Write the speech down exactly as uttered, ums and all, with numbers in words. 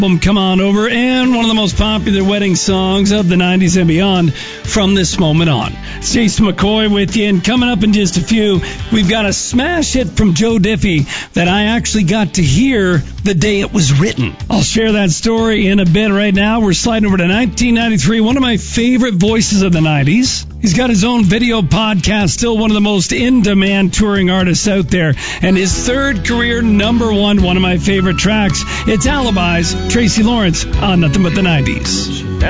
album, Come On Over, and one of the most popular wedding songs of the nineties and beyond from this moment on. It's Jason McCoy with you, and coming up in just a few, we've got a smash hit from Joe Diffie that I actually got to hear the day it was written. I'll share that story in a bit. Right now, we're sliding over to nineteen ninety-three, one of my favorite voices of the nineties. He's got his own video podcast, still one of the most in-demand touring artists out there, and his third career number one, one of my favorite tracks. It's Alibis, Tracy Lawrence on Nothing But the nineties.